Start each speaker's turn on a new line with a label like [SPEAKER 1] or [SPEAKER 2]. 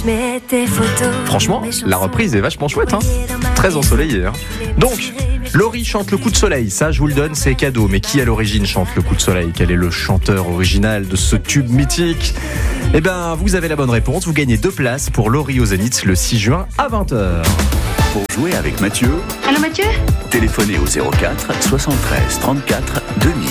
[SPEAKER 1] Franchement, la reprise est vachement chouette, hein. Très ensoleillée, hein. Donc, Laurie chante Le Coup de Soleil, ça je vous le donne, c'est cadeau. Mais qui à l'origine chante Le Coup de Soleil ? Quel est le chanteur original de ce tube mythique ? Eh ben, vous avez la bonne réponse, vous gagnez 2 places pour Laurie au Zénith le 6 juin à 20h.
[SPEAKER 2] Pour jouer avec Mathieu,
[SPEAKER 3] Allô Mathieu ?
[SPEAKER 2] téléphonez au 04 73 34 2000.